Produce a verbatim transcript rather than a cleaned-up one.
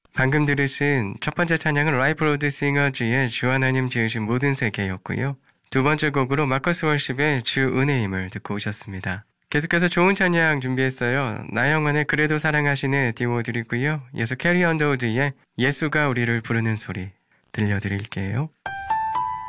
방금 들으신 첫 번째 찬양은 라이프 로드 싱어즈의 주 하나님 지으신 모든 세계였고요. 두 번째 곡으로 마커스 월십의 주 은혜임을 듣고 오셨습니다. 계속해서 좋은 찬양 준비했어요. 나영원의 그래도 사랑하시네 띄워드리고요. 예수 캐리 언더우드의 예수가 우리를 부르는 소리 들려드릴게요.